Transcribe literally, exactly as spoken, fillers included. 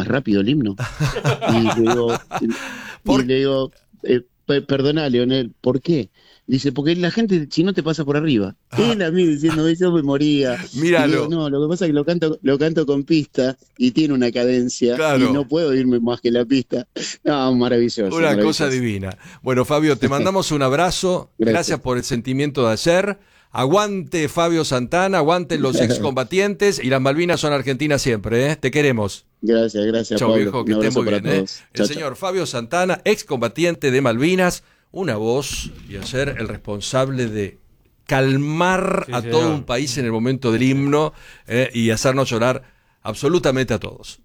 más rápido el himno? Y le digo, y le digo eh, perdona, Leonel, ¿por qué? Dice, porque la gente, si no te pasa por arriba. Ah. Él a mí diciendo, eso me moría. Míralo. Y digo, no, lo que pasa es que lo canto, lo canto con pista y tiene una cadencia. Claro. Y no puedo irme más que la pista. No, maravilloso. Una maravilloso. cosa divina. Bueno, Fabio, te mandamos un abrazo. Gracias. Gracias por el sentimiento de ayer. Aguante Fabio Santana, aguanten los excombatientes y las Malvinas son argentinas siempre, ¿eh? Te queremos. Gracias, gracias, Chau, Pablo. viejo, que esté muy bien, ¿eh? El chau, señor chau. Fabio Santana, excombatiente de Malvinas, una voz y a ser el responsable de calmar sí, a señor. todo un país en el momento del himno eh, y hacernos llorar absolutamente a todos.